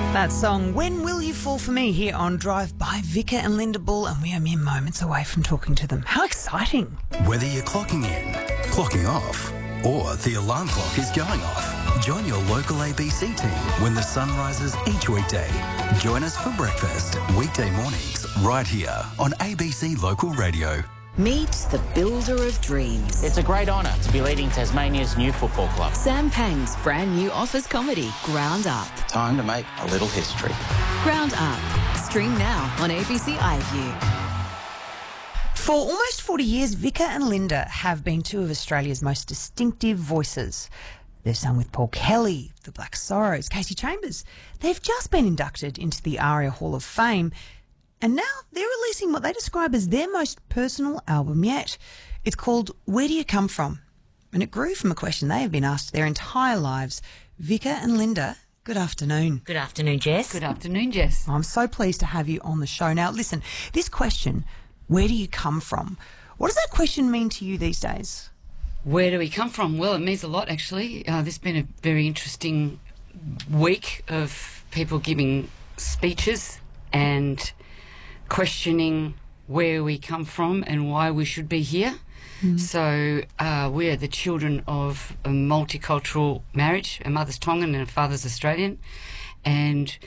That song, When Will You Fall For Me, here on Drive by Vicar and Linda Bull, and we are mere moments away from talking to them. How exciting. Whether you're clocking in, clocking off, or the alarm clock is going off, join your local ABC team when the sun rises each weekday. Join us for breakfast, weekday mornings, right here on ABC Local Radio. Meet the builder of dreams. It's a great honour to be leading Tasmania's new football club. Sam Pang's brand new office comedy, Ground Up. Time to make a little history. Ground Up. Stream now on ABC iView. For almost 40 years, Vicar and Linda have been two of Australia's most distinctive voices. They've sung with Paul Kelly, the Black Sorrows, Casey Chambers. They've just been inducted into the ARIA Hall of Fame. And now they're releasing what they describe as their most personal album yet. It's called Where Do You Come From? And it grew from a question they have been asked their entire lives. Vicar and Linda, good afternoon. Good afternoon, Jess. Good afternoon, Jess. I'm so pleased to have you on the show. Now, listen, this question, where do you come from? What does that question mean to you these days? Where do we come from? Well, it means a lot, actually. This has been a very interesting week of people giving speeches and questioning where we come from and why we should be here. So we are the children of a multicultural marriage. Our mother's Tongan and our father's Australian. And